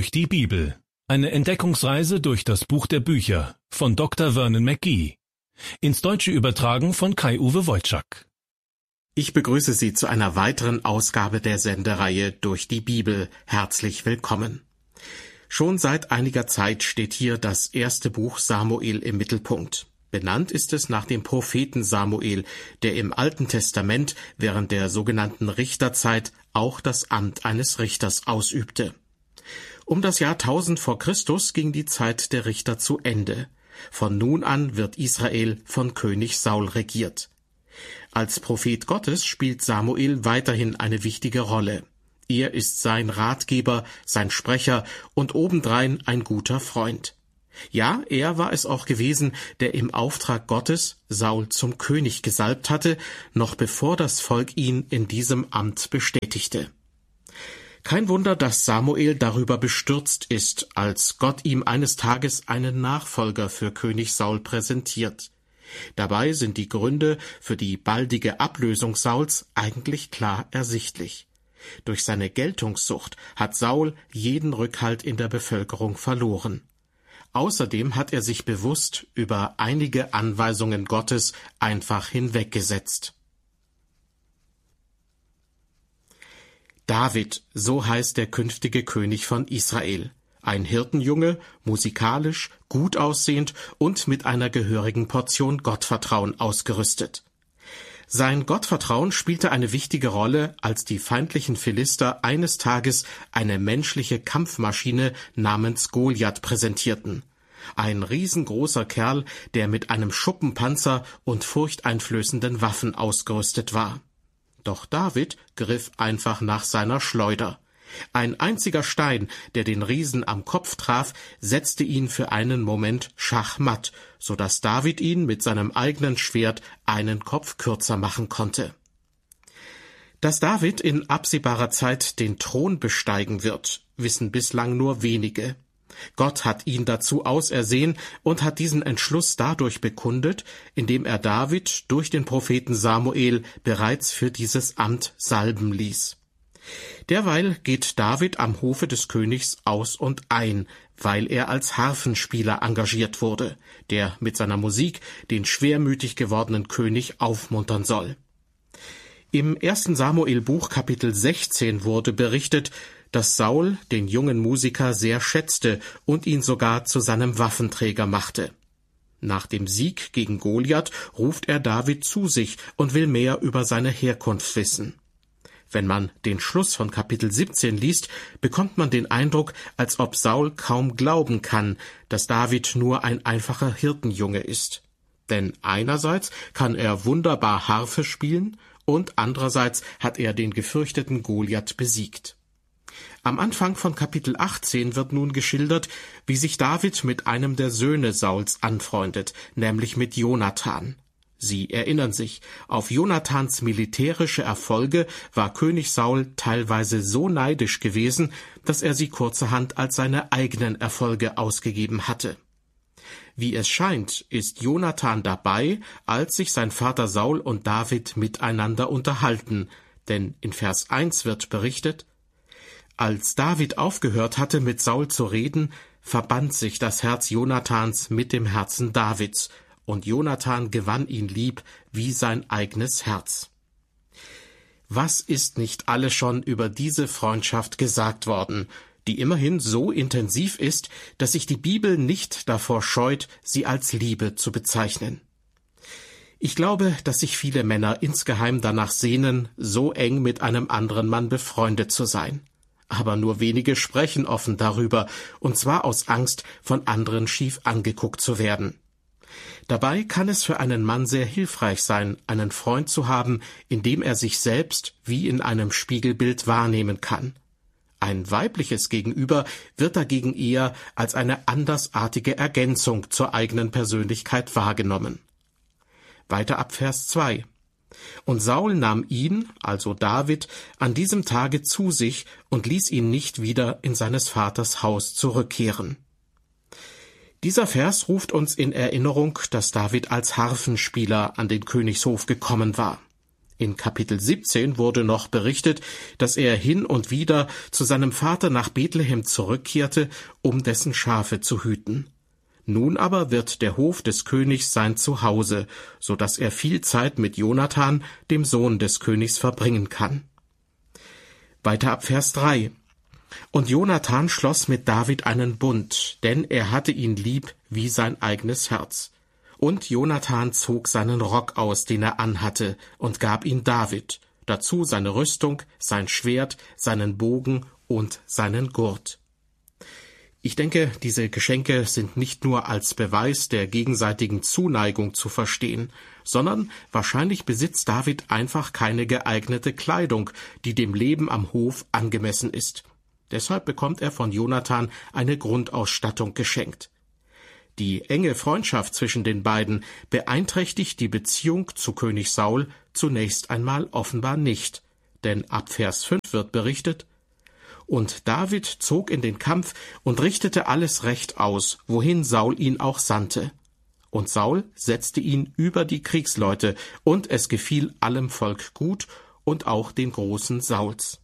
durch die Bibel. Eine Entdeckungsreise durch das Buch der Bücher von Dr. Vernon McGee. Ins Deutsche übertragen von Kai-Uwe Wojczak. Ich begrüße Sie zu einer weiteren Ausgabe der Sendereihe Durch die Bibel. Herzlich willkommen. Schon seit einiger Zeit steht hier das erste Buch Samuel im Mittelpunkt. Benannt ist es nach dem Propheten Samuel, der im Alten Testament während der sogenannten Richterzeit auch das Amt eines Richters ausübte. Um das Jahr 1000 vor Christus ging die Zeit der Richter zu Ende. Von nun an wird Israel von König Saul regiert. Als Prophet Gottes spielt Samuel weiterhin eine wichtige Rolle. Er ist sein Ratgeber, sein Sprecher und obendrein ein guter Freund. Ja, er war es auch gewesen, der im Auftrag Gottes Saul zum König gesalbt hatte, noch bevor das Volk ihn in diesem Amt bestätigte. Kein Wunder, dass Samuel darüber bestürzt ist, als Gott ihm eines Tages einen Nachfolger für König Saul präsentiert. Dabei sind die Gründe für die baldige Ablösung Sauls eigentlich klar ersichtlich. Durch seine Geltungssucht hat Saul jeden Rückhalt in der Bevölkerung verloren. Außerdem hat er sich bewusst über einige Anweisungen Gottes einfach hinweggesetzt. David, so heißt der künftige König von Israel. Ein Hirtenjunge, musikalisch, gut aussehend und mit einer gehörigen Portion Gottvertrauen ausgerüstet. Sein Gottvertrauen spielte eine wichtige Rolle, als die feindlichen Philister eines Tages eine menschliche Kampfmaschine namens Goliath präsentierten. Ein riesengroßer Kerl, der mit einem Schuppenpanzer und furchteinflößenden Waffen ausgerüstet war. Doch David griff einfach nach seiner Schleuder. Ein einziger Stein, der den Riesen am Kopf traf, setzte ihn für einen Moment schachmatt, so dass David ihn mit seinem eigenen Schwert einen Kopf kürzer machen konnte. Dass David in absehbarer Zeit den Thron besteigen wird, wissen bislang nur wenige. Gott hat ihn dazu ausersehen und hat diesen Entschluss dadurch bekundet, indem er David durch den Propheten Samuel bereits für dieses Amt salben ließ. Derweil geht David am Hofe des Königs aus und ein, weil er als Harfenspieler engagiert wurde, der mit seiner Musik den schwermütig gewordenen König aufmuntern soll. Im 1. Samuel-Buch Kapitel 16 wurde berichtet, dass Saul den jungen Musiker sehr schätzte und ihn sogar zu seinem Waffenträger machte. Nach dem Sieg gegen Goliath ruft er David zu sich und will mehr über seine Herkunft wissen. Wenn man den Schluss von Kapitel 17 liest, bekommt man den Eindruck, als ob Saul kaum glauben kann, dass David nur ein einfacher Hirtenjunge ist. Denn einerseits kann er wunderbar Harfe spielen und andererseits hat er den gefürchteten Goliath besiegt. Am Anfang von Kapitel 18 wird nun geschildert, wie sich David mit einem der Söhne Sauls anfreundet, nämlich mit Jonathan. Sie erinnern sich, auf Jonathans militärische Erfolge war König Saul teilweise so neidisch gewesen, dass er sie kurzerhand als seine eigenen Erfolge ausgegeben hatte. Wie es scheint, ist Jonathan dabei, als sich sein Vater Saul und David miteinander unterhalten, denn in Vers 1 wird berichtet: Als David aufgehört hatte, mit Saul zu reden, verband sich das Herz Jonathans mit dem Herzen Davids, und Jonathan gewann ihn lieb wie sein eigenes Herz. Was ist nicht alles schon über diese Freundschaft gesagt worden, die immerhin so intensiv ist, dass sich die Bibel nicht davor scheut, sie als Liebe zu bezeichnen. Ich glaube, dass sich viele Männer insgeheim danach sehnen, so eng mit einem anderen Mann befreundet zu sein. Aber nur wenige sprechen offen darüber, und zwar aus Angst, von anderen schief angeguckt zu werden. Dabei kann es für einen Mann sehr hilfreich sein, einen Freund zu haben, in dem er sich selbst wie in einem Spiegelbild wahrnehmen kann. Ein weibliches Gegenüber wird dagegen eher als eine andersartige Ergänzung zur eigenen Persönlichkeit wahrgenommen. Weiter ab Vers 2. Und Saul nahm ihn, also David, an diesem Tage zu sich und ließ ihn nicht wieder in seines Vaters Haus zurückkehren. Dieser Vers ruft uns in Erinnerung, dass David als Harfenspieler an den Königshof gekommen war. In Kapitel 17 wurde noch berichtet, dass er hin und wieder zu seinem Vater nach Bethlehem zurückkehrte, um dessen Schafe zu hüten. Nun aber wird der Hof des Königs sein Zuhause, so dass er viel Zeit mit Jonathan, dem Sohn des Königs, verbringen kann. Weiter ab Vers 3. Und Jonathan schloss mit David einen Bund, denn er hatte ihn lieb wie sein eigenes Herz. Und Jonathan zog seinen Rock aus, den er anhatte, und gab ihn David, dazu seine Rüstung, sein Schwert, seinen Bogen und seinen Gurt. Ich denke, diese Geschenke sind nicht nur als Beweis der gegenseitigen Zuneigung zu verstehen, sondern wahrscheinlich besitzt David einfach keine geeignete Kleidung, die dem Leben am Hof angemessen ist. Deshalb bekommt er von Jonathan eine Grundausstattung geschenkt. Die enge Freundschaft zwischen den beiden beeinträchtigt die Beziehung zu König Saul zunächst einmal offenbar nicht, denn ab Vers 5 wird berichtet: Und David zog in den Kampf und richtete alles recht aus, wohin Saul ihn auch sandte. Und Saul setzte ihn über die Kriegsleute, und es gefiel allem Volk gut und auch den Großen Sauls.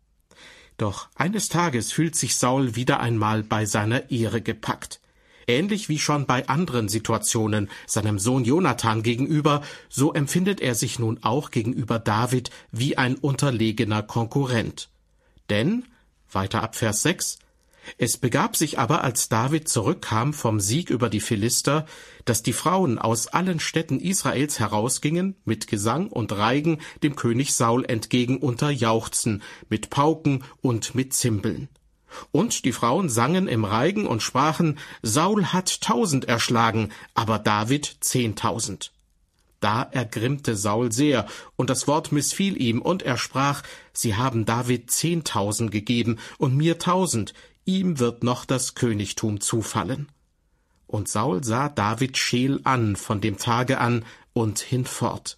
Doch eines Tages fühlt sich Saul wieder einmal bei seiner Ehre gepackt. Ähnlich wie schon bei anderen Situationen seinem Sohn Jonathan gegenüber, so empfindet er sich nun auch gegenüber David wie ein unterlegener Konkurrent. Denn, weiter ab Vers 6, es begab sich aber, als David zurückkam vom Sieg über die Philister, dass die Frauen aus allen Städten Israels herausgingen, mit Gesang und Reigen dem König Saul entgegen unter Jauchzen, mit Pauken und mit Zimbeln. Und die Frauen sangen im Reigen und sprachen: Saul hat 1000 erschlagen, aber David 10.000. Da ergrimmte Saul sehr, und das Wort missfiel ihm, und er sprach: Sie haben David 10.000 gegeben und mir 1.000, ihm wird noch das Königtum zufallen. Und Saul sah David scheel an von dem Tage an und hinfort.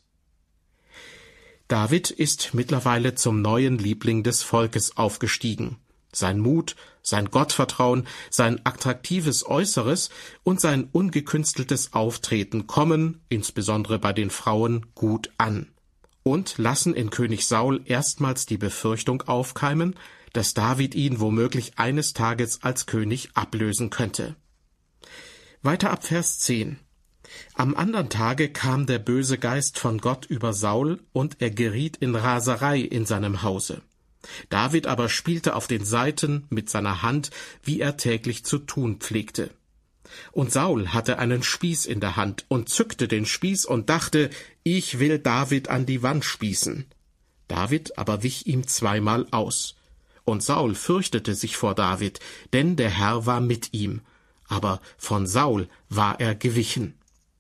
David ist mittlerweile zum neuen Liebling des Volkes aufgestiegen. Sein Mut, sein Gottvertrauen, sein attraktives Äußeres und sein ungekünsteltes Auftreten kommen, insbesondere bei den Frauen, gut an und lassen in König Saul erstmals die Befürchtung aufkeimen, dass David ihn womöglich eines Tages als König ablösen könnte. Weiter ab Vers 10. Am andern Tage kam der böse Geist von Gott über Saul, und er geriet in Raserei in seinem Hause. David aber spielte auf den Saiten mit seiner Hand, wie er täglich zu tun pflegte. Und Saul hatte einen Spieß in der Hand und zückte den Spieß und dachte: Ich will David an die Wand spießen. David aber wich ihm zweimal aus. Und Saul fürchtete sich vor David, denn der Herr war mit ihm, aber von Saul war er gewichen.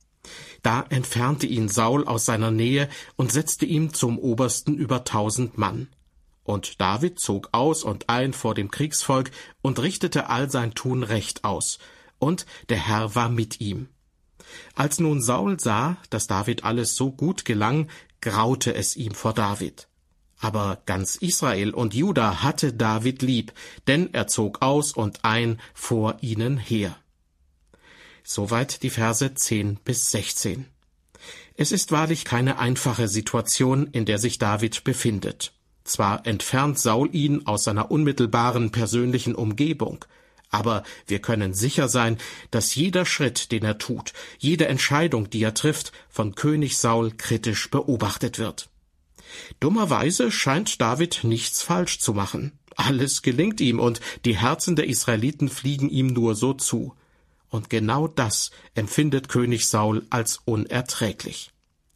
Da entfernte ihn Saul aus seiner Nähe und setzte ihn zum Obersten über 1000 Mann. Und David zog aus und ein vor dem Kriegsvolk und richtete all sein Tun recht aus, und der Herr war mit ihm. Als nun Saul sah, dass David alles so gut gelang, graute es ihm vor David. Aber ganz Israel und Juda hatte David lieb, denn er zog aus und ein vor ihnen her. Soweit die Verse 10 bis 16. Es ist wahrlich keine einfache Situation, in der sich David befindet. Zwar entfernt Saul ihn aus seiner unmittelbaren persönlichen Umgebung, aber wir können sicher sein, dass jeder Schritt, den er tut, jede Entscheidung, die er trifft, von König Saul kritisch beobachtet wird. Dummerweise scheint David nichts falsch zu machen. Alles gelingt ihm, und die Herzen der Israeliten fliegen ihm nur so zu. Und genau das empfindet König Saul als unerträglich.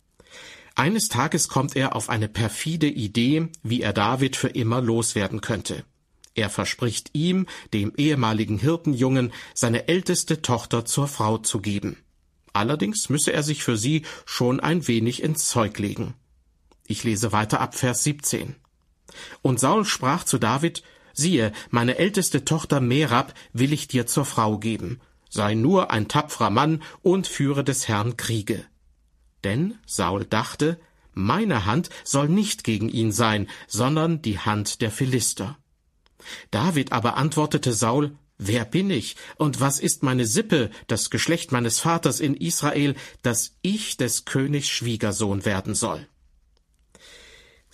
Eines Tages kommt er auf eine perfide Idee, wie er David für immer loswerden könnte. Er verspricht ihm, dem ehemaligen Hirtenjungen, seine älteste Tochter zur Frau zu geben. Allerdings müsse er sich für sie schon ein wenig ins Zeug legen. Ich lese weiter ab Vers 17. Und Saul sprach zu David: Siehe, meine älteste Tochter Merab will ich dir zur Frau geben. Sei nur ein tapferer Mann und führe des Herrn Kriege. Denn Saul dachte, meine Hand soll nicht gegen ihn sein, sondern die Hand der Philister. David aber antwortete Saul: Wer bin ich, und was ist meine Sippe, das Geschlecht meines Vaters in Israel, dass ich des Königs Schwiegersohn werden soll?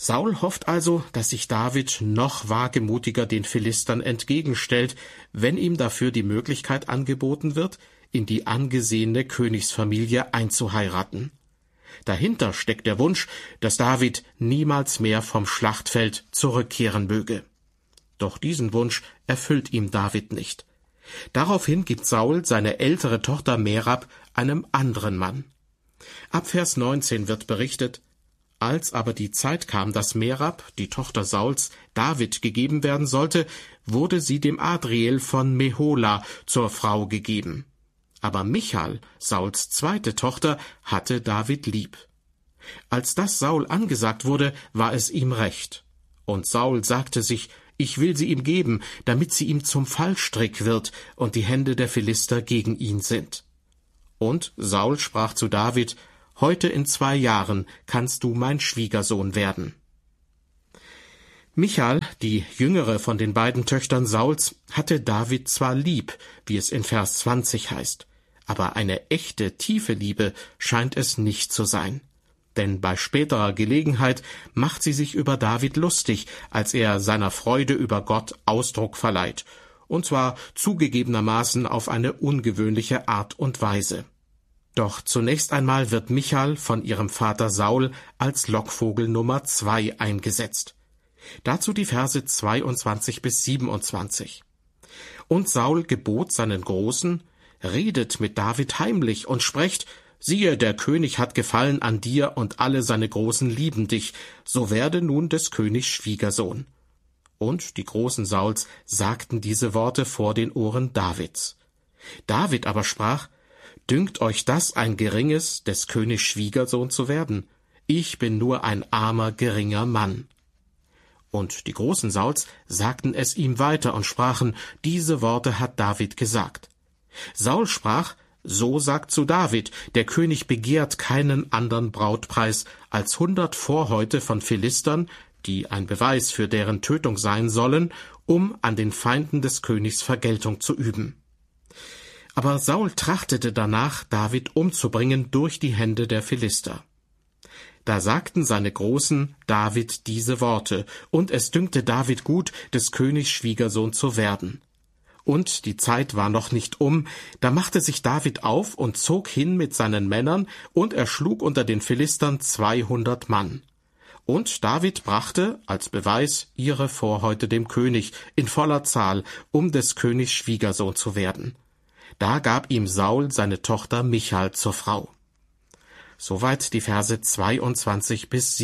Saul hofft also, dass sich David noch wagemutiger den Philistern entgegenstellt, wenn ihm dafür die Möglichkeit angeboten wird, in die angesehene Königsfamilie einzuheiraten. Dahinter steckt der Wunsch, dass David niemals mehr vom Schlachtfeld zurückkehren möge. Doch diesen Wunsch erfüllt ihm David nicht. Daraufhin gibt Saul seine ältere Tochter Merab einem anderen Mann. Ab Vers 19 wird berichtet: Als aber die Zeit kam, dass Merab, die Tochter Sauls, David gegeben werden sollte, wurde sie dem Adriel von Mehola zur Frau gegeben. Aber Michal, Sauls zweite Tochter, hatte David lieb. Als das Saul angesagt wurde, war es ihm recht. Und Saul sagte sich: Ich will sie ihm geben, damit sie ihm zum Fallstrick wird und die Hände der Philister gegen ihn sind. Und Saul sprach zu David: Heute in 2 Jahren kannst du mein Schwiegersohn werden. Michal, die jüngere von den beiden Töchtern Sauls, hatte David zwar lieb, wie es in Vers 20 heißt, aber eine echte, tiefe Liebe scheint es nicht zu sein. Denn bei späterer Gelegenheit macht sie sich über David lustig, als er seiner Freude über Gott Ausdruck verleiht, und zwar zugegebenermaßen auf eine ungewöhnliche Art und Weise. Doch zunächst einmal wird Michal von ihrem Vater Saul als Lockvogel Nummer 2 eingesetzt. Dazu die Verse 22 bis 27. Und Saul gebot seinen Großen: Redet mit David heimlich und sprecht: Siehe, der König hat Gefallen an dir und alle seine Großen lieben dich, so werde nun des Königs Schwiegersohn. Und die Großen Sauls sagten diese Worte vor den Ohren Davids. David aber sprach: Dünkt euch das ein geringes, des Königs Schwiegersohn zu werden? Ich bin nur ein armer, geringer Mann. Und die Großen Sauls sagten es ihm weiter und sprachen: Diese Worte hat David gesagt. Saul sprach: So sagt zu David, der König begehrt keinen anderen Brautpreis als 100 Vorhäute von Philistern, die ein Beweis für deren Tötung sein sollen, um an den Feinden des Königs Vergeltung zu üben. Aber Saul trachtete danach, David umzubringen durch die Hände der Philister. Da sagten seine Großen David diese Worte, und es dünkte David gut, des Königs Schwiegersohn zu werden. Und die Zeit war noch nicht da machte sich David auf und zog hin mit seinen Männern, und erschlug unter den Philistern 200 Mann. Und David brachte als Beweis ihre Vorhäute dem König in voller Zahl, um des Königs Schwiegersohn zu werden. Da gab ihm Saul seine Tochter Michal zur Frau. Soweit die Verse 22 bis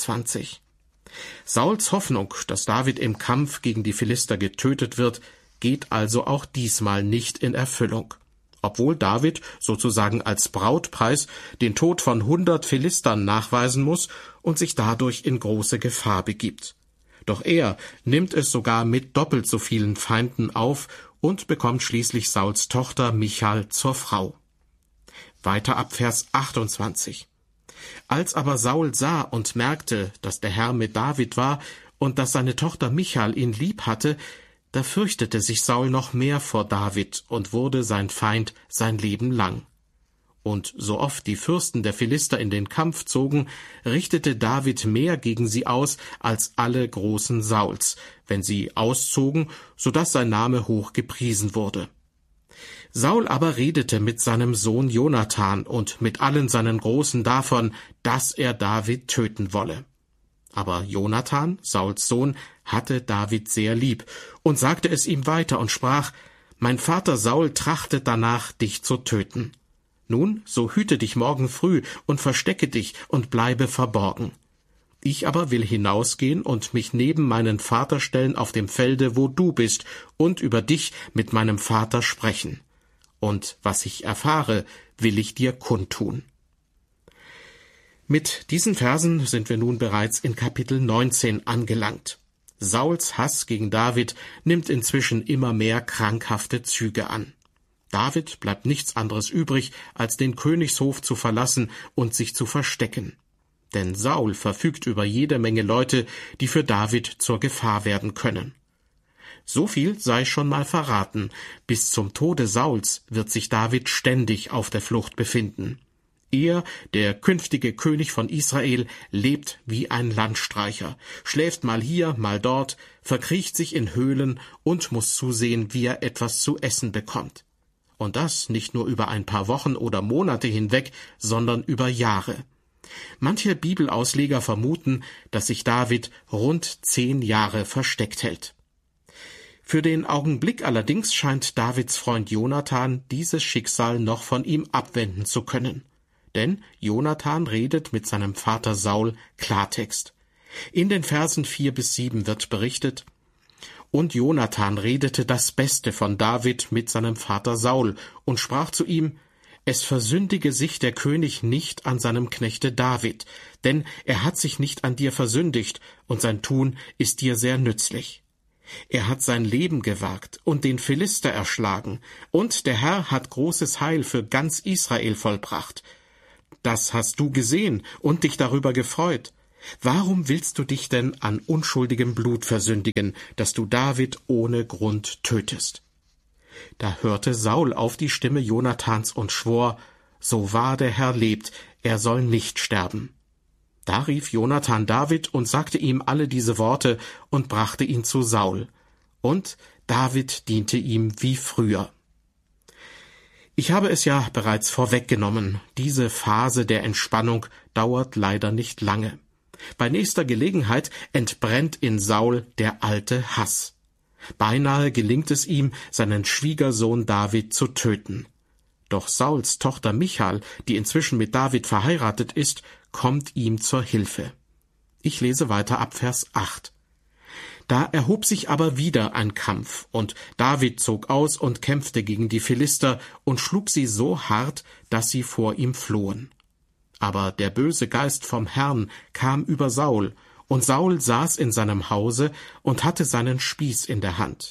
27. Sauls Hoffnung, dass David im Kampf gegen die Philister getötet wird, geht also auch diesmal nicht in Erfüllung. Obwohl David sozusagen als Brautpreis den Tod von 100 Philistern nachweisen muss und sich dadurch in große Gefahr begibt. Doch er nimmt es sogar mit doppelt so vielen Feinden auf und bekommt schließlich Sauls Tochter Michal zur Frau. Weiter ab Vers 28. Als aber Saul sah und merkte, dass der Herr mit David war und dass seine Tochter Michal ihn lieb hatte, da fürchtete sich Saul noch mehr vor David und wurde sein Feind sein Leben lang. Und so oft die Fürsten der Philister in den Kampf zogen, richtete David mehr gegen sie aus als alle Großen Sauls, wenn sie auszogen, so dass sein Name hoch gepriesen wurde. Saul aber redete mit seinem Sohn Jonathan und mit allen seinen Großen davon, dass er David töten wolle. Aber Jonathan, Sauls Sohn, hatte David sehr lieb und sagte es ihm weiter und sprach: Mein Vater Saul trachtet danach, dich zu töten. Nun, so hüte dich morgen früh und verstecke dich und bleibe verborgen. Ich aber will hinausgehen und mich neben meinen Vater stellen auf dem Felde, wo du bist, und über dich mit meinem Vater sprechen. Und was ich erfahre, will ich dir kundtun. Mit diesen Versen sind wir nun bereits in Kapitel 19 angelangt. Sauls Hass gegen David nimmt inzwischen immer mehr krankhafte Züge an. David bleibt nichts anderes übrig, als den Königshof zu verlassen und sich zu verstecken. Denn Saul verfügt über jede Menge Leute, die für David zur Gefahr werden können. So viel sei schon mal verraten: Bis zum Tode Sauls wird sich David ständig auf der Flucht befinden. Er, der künftige König von Israel, lebt wie ein Landstreicher, schläft mal hier, mal dort, verkriecht sich in Höhlen und muss zusehen, wie er etwas zu essen bekommt. Und das nicht nur über ein paar Wochen oder Monate hinweg, sondern über Jahre. Manche Bibelausleger vermuten, dass sich David rund 10 Jahre versteckt hält. Für den Augenblick allerdings scheint Davids Freund Jonathan dieses Schicksal noch von ihm abwenden zu können. Denn Jonathan redet mit seinem Vater Saul Klartext. In den Versen 4-7 wird berichtet: Und Jonathan redete das Beste von David mit seinem Vater Saul und sprach zu ihm: Es versündige sich der König nicht an seinem Knechte David, denn er hat sich nicht an dir versündigt, und sein Tun ist dir sehr nützlich. Er hat sein Leben gewagt und den Philister erschlagen, und der Herr hat großes Heil für ganz Israel vollbracht. Das hast du gesehen und dich darüber gefreut. Warum willst du dich denn an unschuldigem Blut versündigen, dass du David ohne Grund tötest? Da hörte Saul auf die Stimme Jonathans und schwor: So wahr der Herr lebt, er soll nicht sterben. Da rief Jonathan David und sagte ihm alle diese Worte und brachte ihn zu Saul. Und David diente ihm wie früher. Ich habe es ja bereits vorweggenommen, diese Phase der Entspannung dauert leider nicht lange. Bei nächster Gelegenheit entbrennt in Saul der alte Hass. Beinahe gelingt es ihm, seinen Schwiegersohn David zu töten. Doch Sauls Tochter Michal, die inzwischen mit David verheiratet ist, kommt ihm zur Hilfe. Ich lese weiter ab Vers 8. Da erhob sich aber wieder ein Kampf, und David zog aus und kämpfte gegen die Philister und schlug sie so hart, dass sie vor ihm flohen. Aber der böse Geist vom Herrn kam über Saul, und Saul saß in seinem Hause und hatte seinen Spieß in der Hand.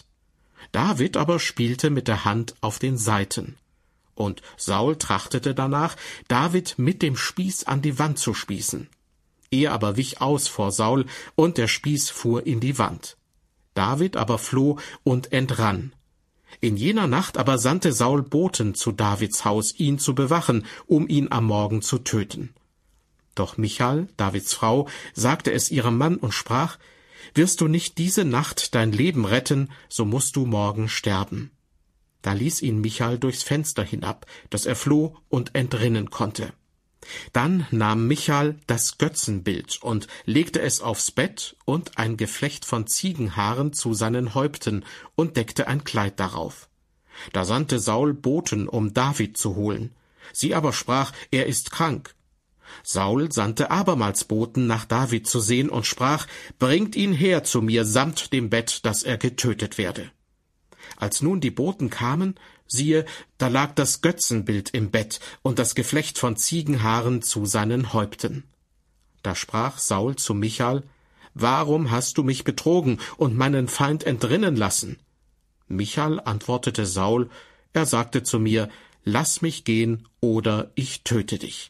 David aber spielte mit der Hand auf den Saiten. Und Saul trachtete danach, David mit dem Spieß an die Wand zu spießen. Er aber wich aus vor Saul, und der Spieß fuhr in die Wand. David aber floh und entrann. In jener Nacht aber sandte Saul Boten zu Davids Haus, ihn zu bewachen, um ihn am Morgen zu töten. Doch Michal, Davids Frau, sagte es ihrem Mann und sprach: Wirst du nicht diese Nacht dein Leben retten, so musst du morgen sterben. Da ließ ihn Michal durchs Fenster hinab, dass er floh und entrinnen konnte. Dann nahm Michal das Götzenbild und legte es aufs Bett und ein Geflecht von Ziegenhaaren zu seinen Häupten und deckte ein Kleid darauf. Da sandte Saul Boten, um David zu holen. Sie aber sprach: Er ist krank. Saul sandte abermals Boten, nach David zu sehen, und sprach: Bringt ihn her zu mir samt dem Bett, dass er getötet werde. Als nun die Boten kamen, siehe, da lag das Götzenbild im Bett und das Geflecht von Ziegenhaaren zu seinen Häupten. Da sprach Saul zu Michal: Warum hast du mich betrogen und meinen Feind entrinnen lassen? Michal antwortete Saul: Er sagte zu mir: Lass mich gehen, oder ich töte dich.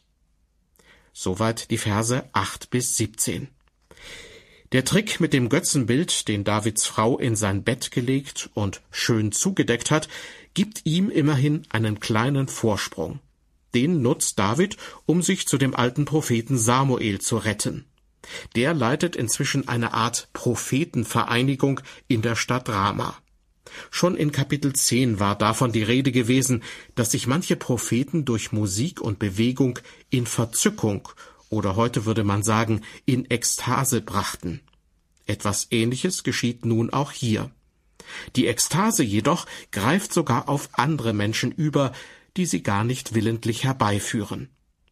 Soweit die Verse 8-17. Der Trick mit dem Götzenbild, den Davids Frau in sein Bett gelegt und schön zugedeckt hat, gibt ihm immerhin einen kleinen Vorsprung. Den nutzt David, um sich zu dem alten Propheten Samuel zu retten. Der leitet inzwischen eine Art Prophetenvereinigung in der Stadt Rama. Schon in Kapitel 10 war davon die Rede gewesen, dass sich manche Propheten durch Musik und Bewegung in Verzückung, oder heute würde man sagen, in Ekstase brachten. Etwas Ähnliches geschieht nun auch hier. Die Ekstase jedoch greift sogar auf andere Menschen über, die sie gar nicht willentlich herbeiführen.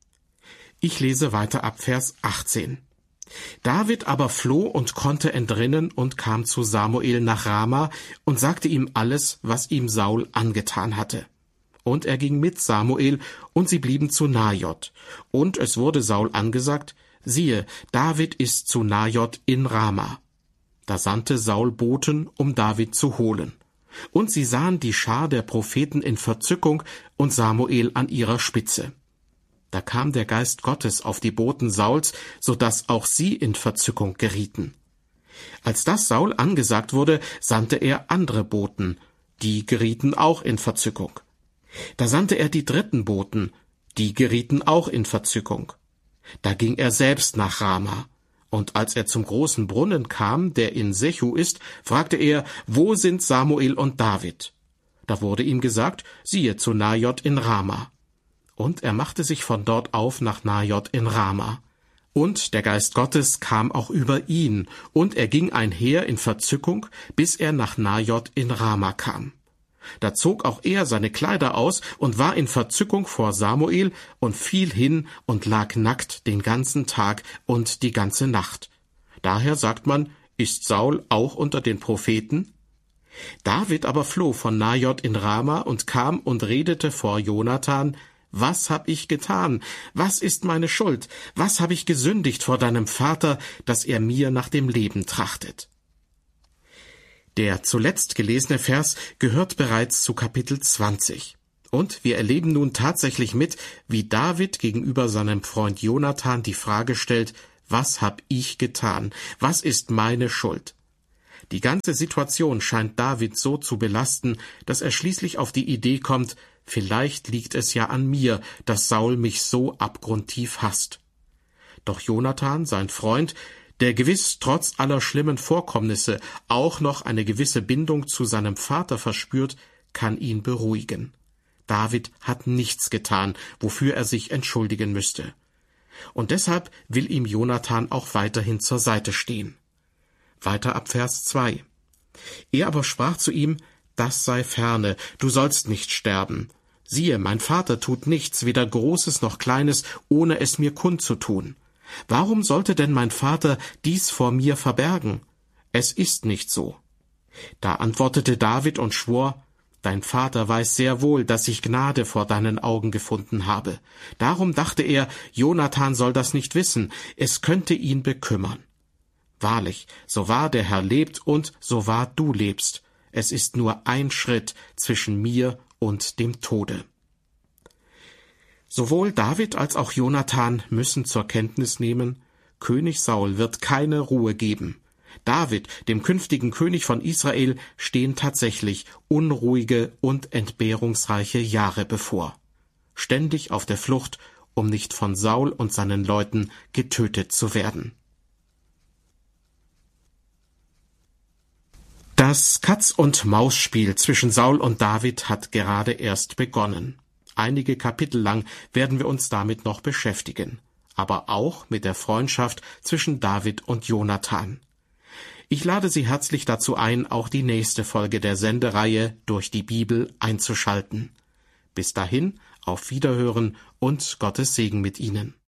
Ich lese weiter ab Vers 18. David aber floh und konnte entrinnen und kam zu Samuel nach Rama und sagte ihm alles, was ihm Saul angetan hatte. Und er ging mit Samuel, und sie blieben zu Najot. Und es wurde Saul angesagt: Siehe, David ist zu Najot in Rama. Da sandte Saul Boten, um David zu holen. Und sie sahen die Schar der Propheten in Verzückung und Samuel an ihrer Spitze. Da kam der Geist Gottes auf die Boten Sauls, so dass auch sie in Verzückung gerieten. Als das Saul angesagt wurde, sandte er andere Boten. Die gerieten auch in Verzückung. Da sandte er die dritten Boten. Die gerieten auch in Verzückung. Da ging er selbst nach Rama. Und als er zum großen Brunnen kam, der in Sechu ist, fragte er, wo sind Samuel und David? Da wurde ihm gesagt, siehe zu Najot in Rama. Und er machte sich von dort auf nach Najot in Rama. Und der Geist Gottes kam auch über ihn, und er ging einher in Verzückung, bis er nach Najot in Rama kam. Da zog auch er seine Kleider aus und war in Verzückung vor Samuel und fiel hin und lag nackt den ganzen Tag und die ganze Nacht. Daher sagt man, ist Saul auch unter den Propheten? David aber floh von Najot in Rama und kam und redete vor Jonathan, was hab ich getan? Was ist meine Schuld? Was hab ich gesündigt vor deinem Vater, dass er mir nach dem Leben trachtet? Der zuletzt gelesene Vers gehört bereits zu Kapitel 20. Und wir erleben nun tatsächlich mit, wie David gegenüber seinem Freund Jonathan die Frage stellt, was hab ich getan? Was ist meine Schuld? Die ganze Situation scheint David so zu belasten, dass er schließlich auf die Idee kommt, vielleicht liegt es ja an mir, dass Saul mich so abgrundtief hasst. Doch Jonathan, sein Freund, der gewiss trotz aller schlimmen Vorkommnisse auch noch eine gewisse Bindung zu seinem Vater verspürt, kann ihn beruhigen. David hat nichts getan, wofür er sich entschuldigen müsste. Und deshalb will ihm Jonathan auch weiterhin zur Seite stehen. Weiter ab Vers 2. Er aber sprach zu ihm, das sei ferne, du sollst nicht sterben. Siehe, mein Vater tut nichts, weder Großes noch Kleines, ohne es mir kundzutun. Warum sollte denn mein Vater dies vor mir verbergen? Es ist nicht so. Da antwortete David und schwor, dein Vater weiß sehr wohl, dass ich Gnade vor deinen Augen gefunden habe. Darum dachte er, Jonathan soll das nicht wissen, es könnte ihn bekümmern. Wahrlich, so wahr der Herr lebt und so wahr du lebst, es ist nur ein Schritt zwischen mir und dem Tode. Sowohl David als auch Jonathan müssen zur Kenntnis nehmen, König Saul wird keine Ruhe geben. David, dem künftigen König von Israel, stehen tatsächlich unruhige und entbehrungsreiche Jahre bevor. Ständig auf der Flucht, um nicht von Saul und seinen Leuten getötet zu werden. Das Katz-und-Maus-Spiel zwischen Saul und David hat gerade erst begonnen. Einige Kapitel lang werden wir uns damit noch beschäftigen, aber auch mit der Freundschaft zwischen David und Jonathan. Ich lade Sie herzlich dazu ein, auch die nächste Folge der Sendereihe Durch die Bibel einzuschalten. Bis dahin, auf Wiederhören und Gottes Segen mit Ihnen.